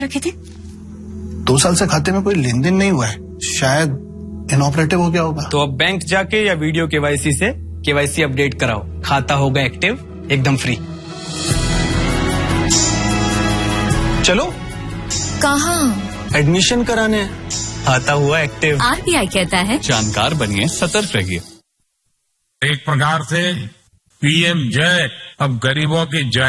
रखे थे? 2 साल से खाते में कोई लेन देन नहीं हुआ है, शायद इनऑपरेटिव हो गया होगा। तो अब बैंक जाके या वीडियो केवाईसी से केवाईसी अपडेट कराओ, खाता होगा एक्टिव एकदम फ्री। चलो। कहाँ? एडमिशन कराने, खाता हुआ एक्टिव। आरबीआई कहता है जानकार बनिए, सतर्क रहिए। एक प्रकार से पीएम जय अब गरीबों की जय।